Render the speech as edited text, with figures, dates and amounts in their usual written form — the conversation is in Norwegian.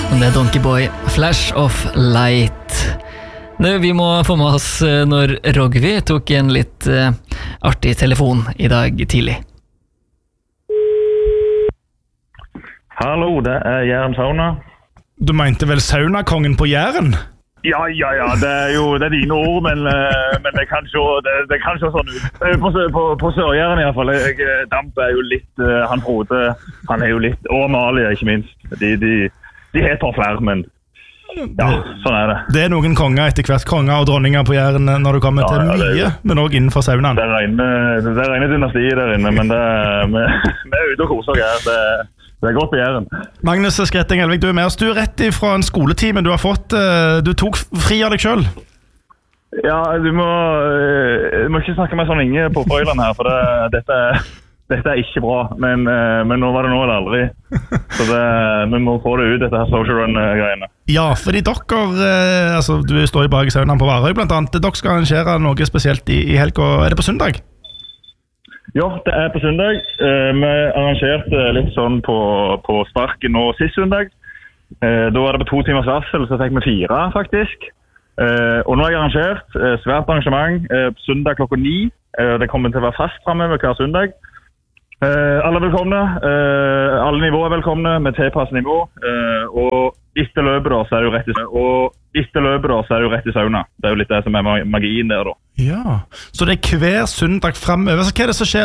Det Donkey Boy, Flash of Light. Nu, vi må få med oss når Rogvi tok en litt artig telefon I dag tidlig. Hallo, det Jæren Sauna. Du mente vel saunakongen på Jæren? Ja, det det dine ord, men det kan se sånn ut. På Sør-Jæren I hvert fall. Damp jo litt, han Frode, han jo litt, og Amalie ikke minst. De heter flere, men ja, sånn det. Det noen konger etter hvert, konger og dronninger på Jæren når du kommer til mye, men også innenfor saunaen. Det regner dynasti der inne, men vi ute og koser oss her. Det godt på Jæren. Magnus Skretting Elvik, du med oss. Du rett ifra en skoletime du har fått. Du tok fri av deg selv. Ja, du må ikke snakke med sånn Inge på Frøyland her, for dette ikke bra. Men nå var det nå eller aldri. Så vi må få det ut, dette her social run-greiene. Ja, fordi dere, altså du står I bak saunaen på Varøy blant annet. Dere skal arrangere noe spesielt I helga. Det på søndag? Ja, det på søndag. Vi arrangerte litt sånn på sparken nå sist søndag. Da var det på 2 timers varsel, så fikk vi 4 faktisk. Og nå har jeg arrangert svært arrangement søndag klokka 9. Det kommer til å være fast fremover hver søndag. Alle velkomne. Alle nivåer velkomne med tilpasset nivå. Og etter løpet da, så det jo rett I sauna. Det jo litt det som magien der da. Ja, så det hver søndag fremover. Så hva det som skjer